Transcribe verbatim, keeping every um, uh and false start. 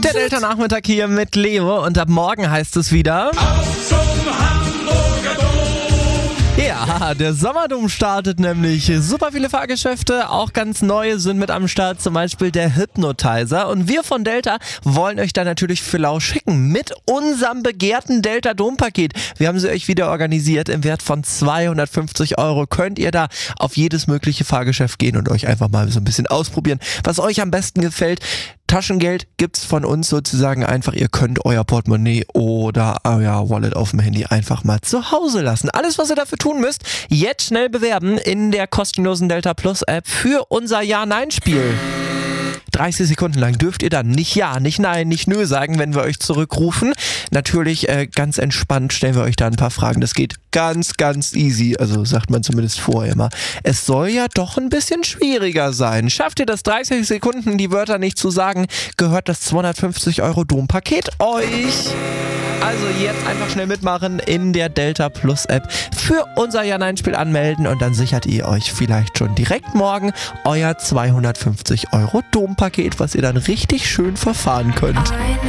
Der Delta-Nachmittag hier mit Leo und ab morgen heißt es wieder... Auf zum Hamburger Dom! Ja, der Sommerdom startet nämlich. Super viele Fahrgeschäfte, auch ganz neue sind mit am Start, zum Beispiel der Hypnotizer. Und wir von Delta wollen euch da natürlich für lau schicken mit unserem begehrten Delta-Dom-Paket. Wir haben sie euch wieder organisiert. Im Wert von zweihundertfünfzig Euro könnt ihr da auf jedes mögliche Fahrgeschäft gehen und euch einfach mal so ein bisschen ausprobieren, was euch am besten gefällt. Taschengeld gibt's von uns sozusagen einfach. Ihr könnt euer Portemonnaie oder euer Wallet auf dem Handy einfach mal zu Hause lassen. Alles, was ihr dafür tun müsst, jetzt schnell bewerben in der kostenlosen Delta Plus App für unser Ja-Nein-Spiel. dreißig Sekunden lang dürft ihr dann nicht Ja, nicht Nein, nicht Nö sagen, wenn wir euch zurückrufen. Natürlich äh, ganz entspannt stellen wir euch da ein paar Fragen. Das geht ganz, ganz easy. Also sagt man zumindest vorher immer. Es soll ja doch ein bisschen schwieriger sein. Schafft ihr das dreißig Sekunden, die Wörter nicht zu sagen, gehört das zweihundertfünfzig Euro Dom-Paket euch. Also jetzt einfach schnell mitmachen in der Delta Plus App für unser Ja-Nein-Spiel anmelden und dann sichert ihr euch vielleicht schon direkt morgen euer zweihundertfünfzig Euro Dom-Paket, was ihr dann richtig schön verfahren könnt. Eine